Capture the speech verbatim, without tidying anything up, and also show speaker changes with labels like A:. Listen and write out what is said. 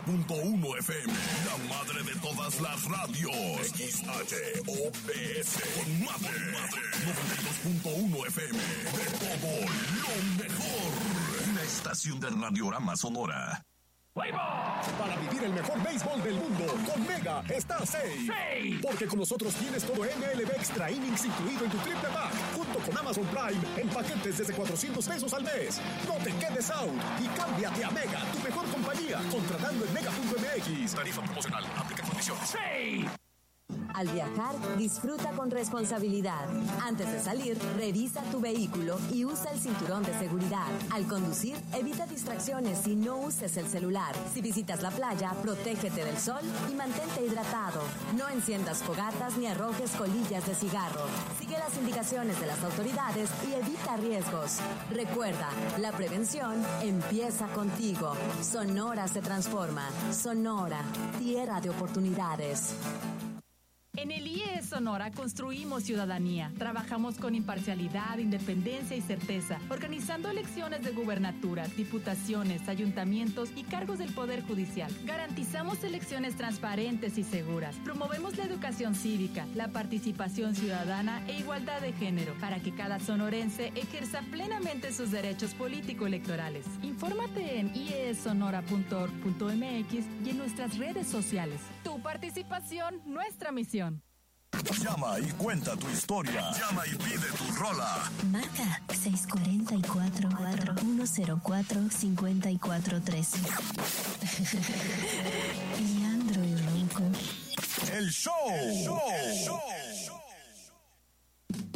A: punto uno F M, la madre de todas las radios. X H O P S, con madre, noventa y dos punto uno F M, de todo lo mejor. Una estación de Radiorama Sonora.
B: Para vivir el mejor béisbol del mundo, con Mega estás safe.
C: ¡Safe!
B: Porque con nosotros tienes todo M L B Extra Innings incluido en tu triple pack, junto con Amazon Prime en paquetes desde cuatrocientos pesos al mes. No te quedes out y cámbiate a Mega, tu mejor compañía, contratando en mega punto m x. Tarifa promocional, aplica condiciones.
C: ¡Safe!
D: Al viajar, disfruta con responsabilidad. Antes de salir, revisa tu vehículo y usa el cinturón de seguridad. Al conducir, evita distracciones y no uses el celular. Si visitas la playa, protégete del sol y mantente hidratado. No enciendas fogatas ni arrojes colillas de cigarro. Sigue las indicaciones de las autoridades y evita riesgos. Recuerda, la prevención empieza contigo. Sonora se transforma. Sonora, tierra de oportunidades.
E: En el I E S Sonora construimos ciudadanía. Trabajamos con imparcialidad, independencia y certeza, organizando elecciones de gubernaturas, diputaciones, ayuntamientos y cargos del Poder Judicial. Garantizamos elecciones transparentes y seguras. Promovemos la educación cívica, la participación ciudadana e igualdad de género, para que cada sonorense ejerza plenamente sus derechos político-electorales. Infórmate en i e s sonora punto org punto m x y en nuestras redes sociales. Tu participación, nuestra misión.
A: Llama y cuenta tu historia. Llama y pide tu rola.
F: Marca seis cuatro cuatro, uno cero cuatro, cinco cuatro tres. Leandro y Ronco.
A: El show. El show. El show.